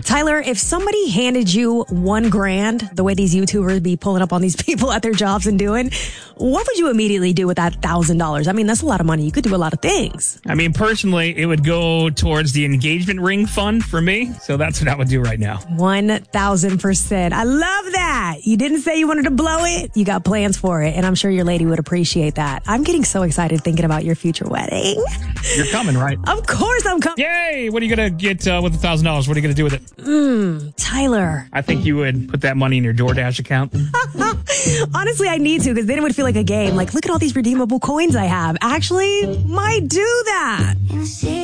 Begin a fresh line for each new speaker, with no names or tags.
Tyler, if somebody handed you $1,000, the way these YouTubers be pulling up on these people at their jobs and doing, what would you immediately do with that $1,000? I mean, that's a lot of money. You could do a lot of things.
I mean, personally, it would go towards the engagement ring fund for me. So that's what I would do right now.
1,000%. I love that. You didn't say you wanted to blow it. You got plans for it. And I'm sure your lady would appreciate that. I'm getting so excited thinking about your future wedding.
You're coming, right?
Of course I'm coming.
Yay! What are you going to get with $1,000? What are you going to do with it?
Tyler.
I think you would put that money in your DoorDash account.
Honestly, I need to, because then it would feel like a game. Like, look at all these redeemable coins I have. Actually, might do that.